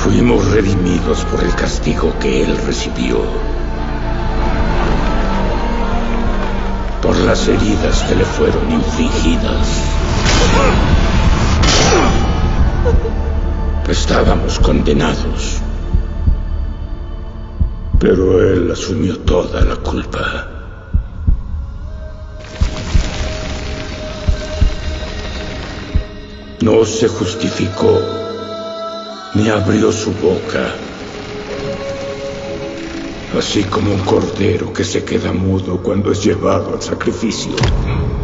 Fuimos redimidos por el castigo que él recibió. Por las heridas que le fueron infligidas. Estábamos condenados. Pero él asumió toda la culpa. No se justificó, ni abrió su boca. Así como un cordero que se queda mudo cuando es llevado al sacrificio.